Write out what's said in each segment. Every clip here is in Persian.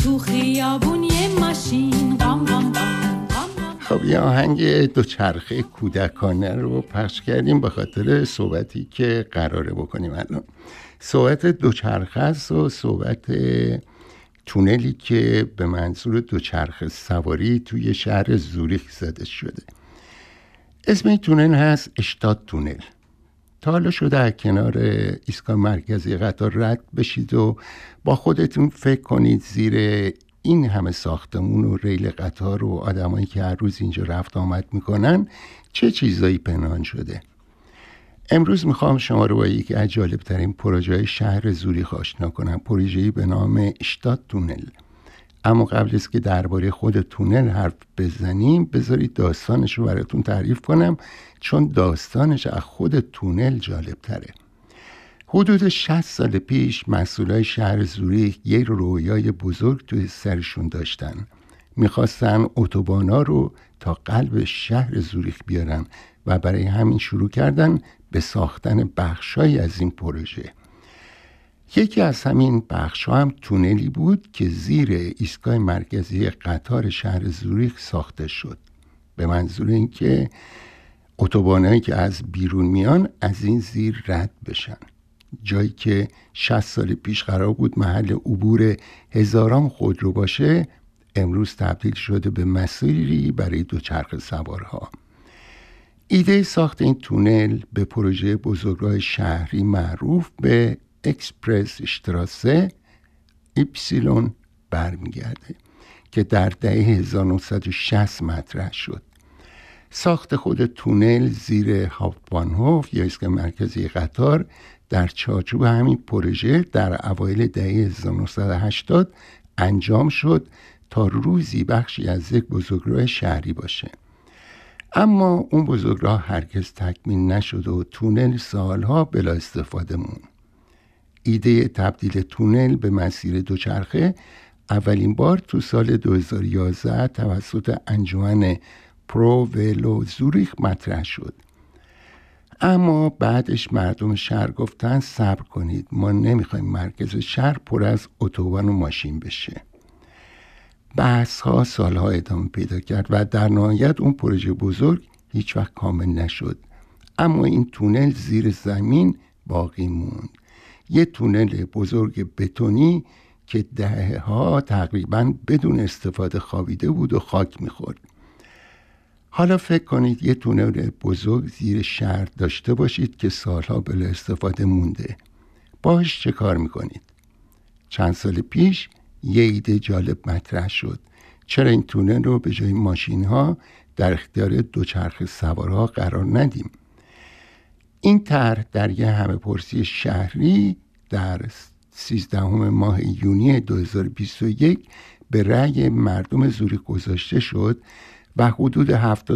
تو خیابون یه ماشین قام قام قام قام. خب یه آهنگ دوچرخه کودکانه رو پخش کردیم به خاطر صحبتی که قراره بکنیم الان. صحبت دوچرخه است و صحبت تونلی که به منظور دوچرخه سواری توی شهر زوریخ زده شده. اسم این تونل هست اشتاد تونل. تا حالا شده از کنار ایستگاه مرکزی قطار رد بشید و با خودتون فکر کنید زیر این همه ساختمون و ریل قطار و آدمایی که هر روز اینجا رفت آمد میکنن چه چیزایی پنهان شده؟ امروز میخوام شما رو با یکی از جالبترین پروژه‌های شهر زوریخ آشنا کنم، پروژه‌ای به نام اشتاد تونل. اما قبل از که درباره خود تونل حرف بزنیم بذارید داستانش رو براتون تعریف کنم، چون داستانش از خود تونل جالب تره. حدود 60 سال پیش مسئولای شهر زوریخ یه رویای بزرگ توی سرشون داشتن. میخواستن اتوبانا رو تا قلب شهر زوریخ بیارن و برای همین شروع کردن به ساختن بخشایی از این پروژه. یکی از همین بخش‌ها هم تونلی بود که زیر ایستگاه مرکزی قطار شهر زوریخ ساخته شد، به منظور اینکه اتوبانایی که از بیرون میان از این زیر رد بشن. جایی که 60 سال پیش قرار بود محل عبور هزاران خودرو باشه، امروز تبدیل شده به مسیری برای دوچرخه سوارها. ایده ساخت این تونل به پروژه بزرگراه شهری معروف به اکسپرس اشتراسه ایپسیلون برمیگرده که در دهه 1960 مطرح شد. ساخت خود تونل زیر هاپتبانهوف یا ایستگاه مرکزی قطار در چارچوب همین پروژه در اوایل دهه 1980 انجام شد تا روزی بخشی از یک بزرگراه شهری باشه. اما اون بزرگراه هرگز تکمیل نشد و تونل سالها بلا استفاده موند. ایده تبدیل تونل به مسیر دوچرخه اولین بار تو سال 2011 توسط انجمن پرو ولو زوریخ مطرح شد. اما بعدش مردم شهر گفتن صبر کنید، ما نمیخوایم مرکز شهر پر از اتوبان و ماشین بشه. بحث ها سالها ادامه پیدا کرد و در نهایت اون پروژه بزرگ هیچ وقت کامل نشد. اما این تونل زیر زمین باقی موند. یه تونل بزرگ بتونی که دهه‌ها تقریباً بدون استفاده خوابیده بود و خاک می‌خورد. حالا فکر کنید یه تونل بزرگ زیر شهر داشته باشید که سالها بلا استفاده مونده. باهاش چه کار می‌کنید؟ چند سال پیش یه ایده جالب مطرح شد. چرا این تونل رو به جای ماشین‌ها در اختیار دوچرخه سوارها قرار ندیم؟ این طرح در یه همه پرسی شهری در 13 ماه یونی 2021 به رأی مردم زوریخ گذاشته شد و حدود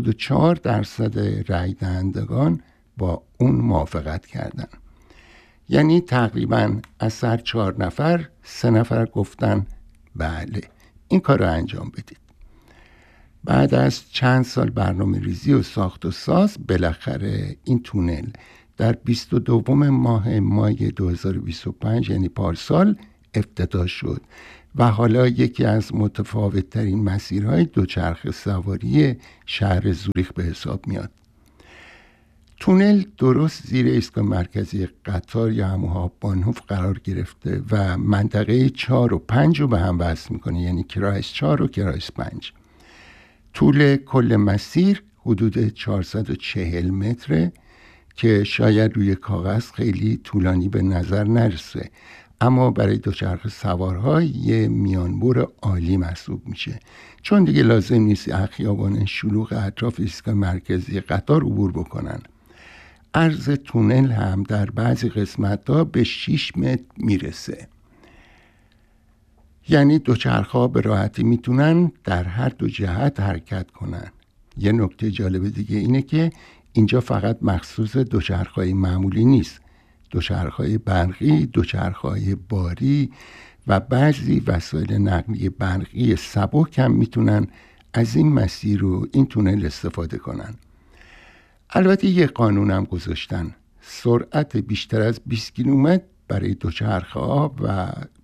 74% رأی دهندگان با اون موافقت کردند. یعنی تقریباً از هر 4 نفر 3 نفر گفتن بله این کار رو انجام بدید. بعد از چند سال برنامه ریزی و ساخت و ساز بالاخره این تونل در 22 ماه مای 2025 یعنی پارسال افتتاح شد و حالا یکی از متفاوت‌ترین مسیرهای دوچرخه سواری شهر زوریخ به حساب میاد. تونل درست زیر ایستگاه مرکزی قطار یا همون هاپتبانهوف قرار گرفته و منطقه 4 و 5 رو به هم وصل میکنه، یعنی کرایس 4 و کرایس 5. طول کل مسیر حدود 440 متره که شاید روی کاغذ خیلی طولانی به نظر نرسه، اما برای دوچرخه سوارها یه میانبر عالی محسوب میشه، چون دیگه لازم نیست از خیابان شلوغ اطراف ایستگاه مرکزی قطار عبور بکنن. عرض تونل هم در بعضی قسمت‌ها به 6 متر میرسه. یعنی دوچرخه‌ها به راحتی میتونن در هر دو جهت حرکت کنن. یه نکته جالب دیگه اینه که اینجا فقط مخصوص دوچرخه‌های معمولی نیست. دوچرخه‌های برقی، دوچرخه‌های باری و بعضی وسایل نقلیه برقی سبک هم میتونن از این مسیر و این تونل استفاده کنن. البته یه قانون هم گذاشتن، سرعت بیشتر از 20 کیلومتر برای دوچرخه‌ها و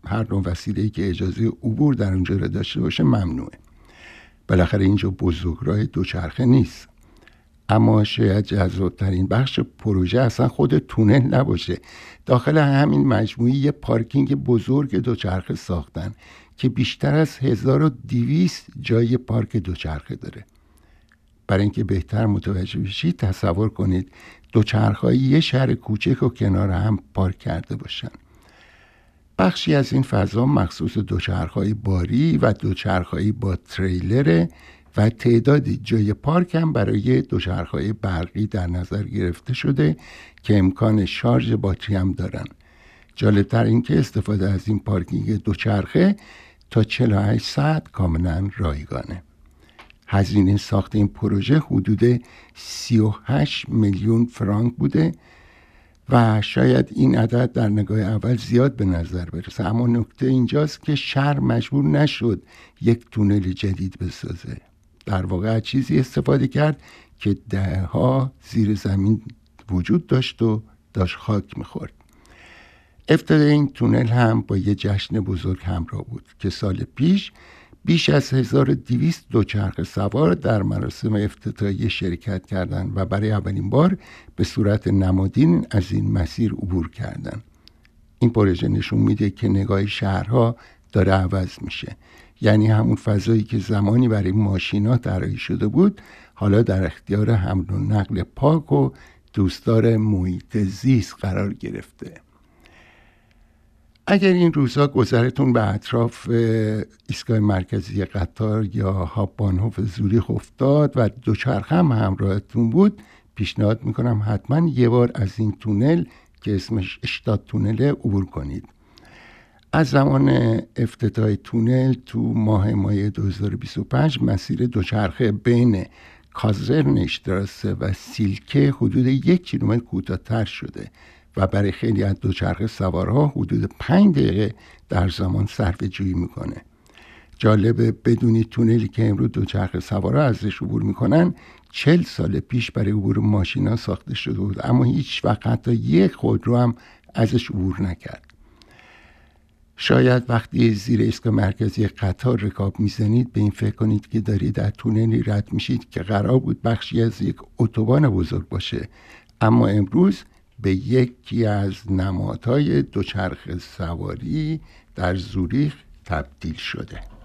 هر نوع وسیله‌ای که اجازه عبور در اونجا را داشته باشه ممنوعه. بالاخره اینجا بزرگراه دوچرخه نیست. اما شاید جذاب‌ترین بخش پروژه اصلا خود تونل نباشه. داخل همین مجموعه یه پارکینگ بزرگ دوچرخه ساختن که بیشتر از 1200 جای پارک دوچرخه داره. برای اینکه بهتر متوجه بشید تصور کنید دوچرخه‌های یه شهر کوچک و کنار هم پارک کرده باشن. بخشی از این فضا مخصوص دوچرخه‌های باری و دوچرخه‌های با تریلره و تعدادی جای پارک هم برای دوچرخه‌های برقی در نظر گرفته شده که امکان شارژ باتری هم دارن. جالب‌تر این که استفاده از این پارکینگ دوچرخه تا 48 ساعت کاملا رایگانه. هزینه ساخت این پروژه حدود 38 میلیون فرانک بوده و شاید این عدد در نگاه اول زیاد به نظر برسه، اما نکته اینجاست که شهر مجبور نشد یک تونل جدید بسازه. در واقع چیزی استفاده کرد که دهها زیر زمین وجود داشت و داشت خاک میخورد. ابتدای این تونل هم با یه جشن بزرگ همراه بود که سال پیش بیش از 1200 دوچرخه سوار در مراسم افتتاحیه شرکت کردند و برای اولین بار به صورت نمادین از این مسیر عبور کردند. این پروژه نشون میده که نگاه شهرها داره عوض میشه. یعنی همون فضایی که زمانی برای ماشینا طراحی شده بود حالا در اختیار حمل و نقل پاک و دوستدار محیط زیست قرار گرفته. اگر این روزها گذرتون به اطراف ایستگاه مرکزی قطار یا هاپبانهوف زوریخ افتاد و دوچرخه هم همراهتون بود، پیشنهاد میکنم حتما یه بار از این تونل که اسمش اشتاد تونله عبور کنید. از زمان افتتاح تونل تو ماه 2025 مسیر دوچرخه بین کازرنشتراسه و سیلکه حدود 1 کیلومتر کوتاه‌تر شده و برای خیلی از دوچرخه سوارها حدود 5 دقیقه در زمان صرفه‌جویی میکنه. جالبه بدونی تونلی که امروز دوچرخه سوارها ازش عبور میکنن 40 سال پیش برای عبور ماشینا ساخته شده بود، اما هیچ وقت حتی یک خودرو هم ازش عبور نکرد. شاید وقتی زیر ایستگاه مرکزی قطار رکاب میزنید به این فکر کنید که دارید در تونلی رد میشید که قرار بود بخشی از یک اتوبان بزرگ باشه، اما امروز به یکی از نمادهای دوچرخه سواری در زوریخ تبدیل شده.